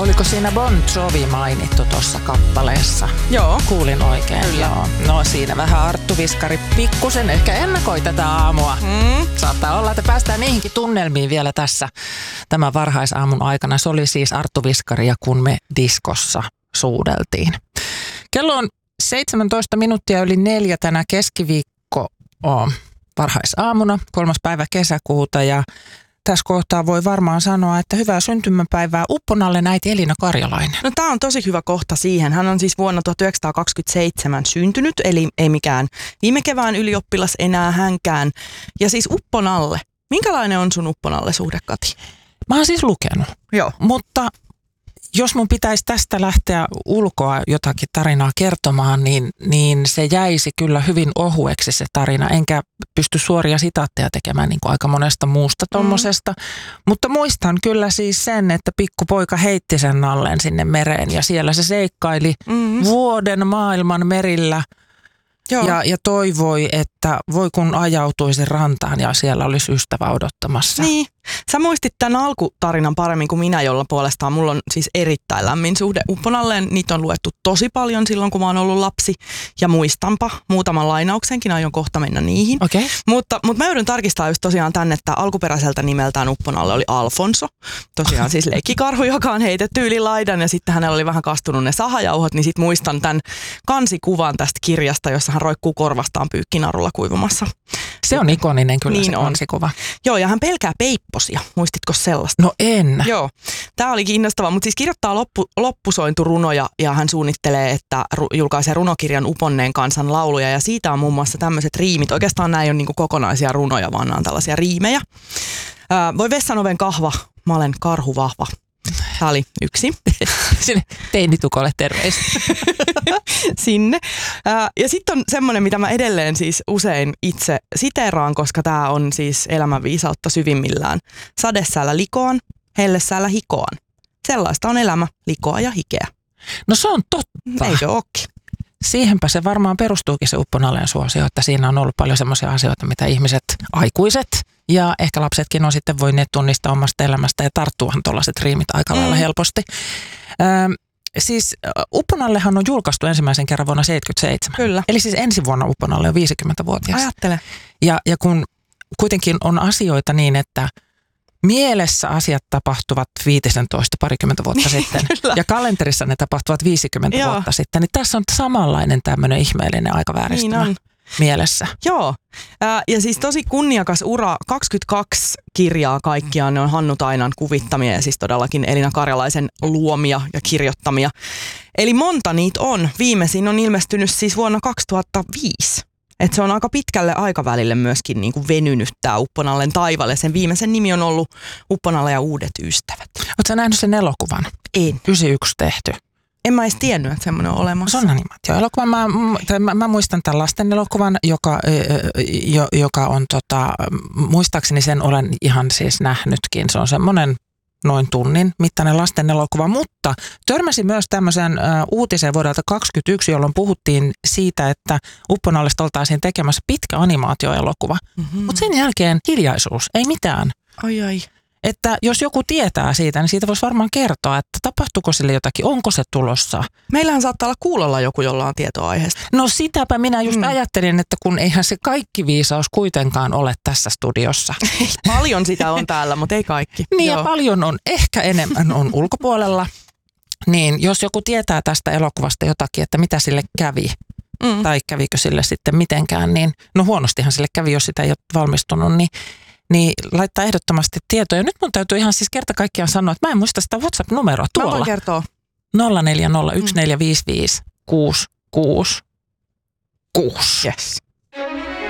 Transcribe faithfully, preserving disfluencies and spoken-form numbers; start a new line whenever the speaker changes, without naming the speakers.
Oliko siinä Bon Jovi mainittu tuossa kappaleessa?
Joo.
Kuulin oikein.
Kyllä.
Joo. No siinä vähän Arttu Viskari pikkusen ehkä ennakoi tätä aamua.
Mm.
Saattaa olla, että päästään niihinkin tunnelmiin vielä tässä tämän varhaisaamun aikana. Se oli siis Arttu Viskaria, kun me diskossa suudeltiin. Kello on seitsemäntoista minuuttia yli neljä tänä keskiviikko oh, varhaisaamuna, kolmas päivä kesäkuuta ja tässä kohtaa voi varmaan sanoa, että hyvää syntymäpäivää Upponalle äiti Elina Karjalainen.
No tää on tosi hyvä kohta siihen. Hän on siis vuonna tuhatyhdeksänsataakaksikymmentäseitsemän syntynyt, eli ei mikään viime kevään ylioppilas enää hänkään. Ja siis Upponalle. Minkälainen on sun Upponalle suhde, Kati?
Mä oon siis lukenut,
Joo.
mutta jos mun pitäisi tästä lähteä ulkoa jotakin tarinaa kertomaan, niin, niin se jäisi kyllä hyvin ohueksi se tarina. Enkä pysty suoria sitaatteja tekemään niin kuin aika monesta muusta tommosesta. Mm. Mutta muistan kyllä siis sen, että pikkupoika heitti sen nallen sinne mereen ja siellä se seikkaili mm. vuoden maailman merillä. Ja, ja toivoi, että voi kun ajautuisi rantaan ja siellä olisi ystävä odottamassa.
Niin. Sä muistit tämän alkutarinan paremmin kuin minä, jolla puolestaan mulla on siis erittäin lämmin suhde Upponalleen. Niitä on luettu tosi paljon silloin, kun mä oon ollut lapsi. Ja muistanpa muutaman lainauksenkin, aion kohta mennä niihin.
Okay.
Mutta, mutta mä joudun tarkistaa just tosiaan tänne, että alkuperäiseltä nimeltään Upponalle oli Alfonso. Tosiaan siis leikkikarhu, joka on heitetty yli laidan ja sitten hänellä oli vähän kastunut ne sahajauhot. Niin sit muistan tämän kansikuvan tästä kirjasta, jossa hän roikkuu korvastaan pyykkinarulla kuivumassa.
Se on ikoninen kyllä
niin
se kansikuva.
Joo, ja hän pelkää peipposia. Muistitko sellaista?
No en.
Joo, tämä oli kiinnostavaa, mutta siis kirjoittaa loppu, loppusointurunoja ja hän suunnittelee, että ru, julkaisee runokirjan Uponneen kansan lauluja ja siitä on muun muassa tämmöiset riimit. Oikeastaan nämä ei ole niinku kokonaisia runoja, vaan nämä on tällaisia riimejä. Ää, voi vessanoven kahva, mä olen karhu vahva. Tämä oli yksi.
Sinne teinitukolle terveisiä.
Sinne. Ää, ja sitten on semmoinen, mitä mä edelleen siis usein itse siteeraan, koska tämä on siis elämänviisautta syvimmillään. Sadesäällä likoan, hellesäällä hikoan. Sellaista on elämä, likoa ja hikeä.
No se on totta.
Eikö ookin?
Siihenpä se varmaan perustuukin se Upponalleen suosio, että siinä on ollut paljon semmoisia asioita, mitä ihmiset, aikuiset ja ehkä lapsetkin on sitten voineet tunnistaa omasta elämästä ja tarttuahan tuollaiset riimit aika lailla mm. helposti. Ö, siis Upponallehan on julkaistu ensimmäisen kerran vuonna seitsemänkymmentäseitsemän. Kyllä. Eli siis ensi vuonna Upponalle on viisikymmentävuotias.
Ajattele.
Ja, ja kun kuitenkin on asioita niin, että mielessä asiat tapahtuvat viisitoista parikymmentä vuotta sitten ja kalenterissa ne tapahtuvat viisikymmentä Joo. vuotta sitten, niin tässä on samanlainen tämmöinen ihmeellinen aikavääristymä niin mielessä.
Joo, äh, ja siis tosi kunniakas ura, kaksikymmentäkaksi kirjaa kaikkiaan, ne on Hannu Tainan kuvittamia ja siis todellakin Elina Karjalaisen luomia ja kirjoittamia. Eli monta niitä on. Viimeisin on ilmestynyt siis vuonna kaksituhattaviisi. Että se on aika pitkälle aikavälille myöskin niin kuin venynyt tämä Upponallen taivalle. Sen viimeisen nimi on ollut Upponalle ja uudet ystävät.
Oletko sä nähnyt sen elokuvan?
En.
yhdeksänkymmentäyksi tehty.
En mä edes tiennyt, että semmoinen on olemassa.
Se on animaatioelokuva. Mä, mä, mä muistan tämän lasten elokuvan, joka, jo, joka on tota, muistaakseni sen olen ihan siis nähnytkin. Se on semmoinen noin tunnin mittainen lasten elokuva, mutta törmäsin myös tämmöisen ä, uutiseen vuodelta kaksikymmentäyksi, jolloin puhuttiin siitä, että Upponallesta oltaisiin tekemässä pitkä animaatioelokuva. Mm-hmm. Mutta sen jälkeen hiljaisuus, ei mitään.
Ai ai.
Että jos joku tietää siitä, niin siitä voisi varmaan kertoa, että tapahtuuko sille jotakin, onko se tulossa.
Meillähän saattaa olla kuulolla joku, jolla on tietoa aiheesta.
No sitäpä minä just mm. ajattelin, että kun eihän se kaikki viisaus kuitenkaan ole tässä studiossa.
Paljon sitä on täällä, mutta ei kaikki.
Niin
Joo.
ja paljon on, ehkä enemmän on ulkopuolella. Niin jos joku tietää tästä elokuvasta jotakin, että mitä sille kävi, mm. tai kävikö sille sitten mitenkään, niin no huonostihan sille kävi, jos sitä ei ole valmistunut, niin niin laittaa ehdottomasti tietoa. Ja nyt mun täytyy ihan siis kerta kaikkiaan sanoa, että mä en muista sitä WhatsApp-numeroa tuolla.
Mä voin kertoa.
nolla neljä nolla yksi neljä viisi viisi kuusi kuusi kuusi.
Yes.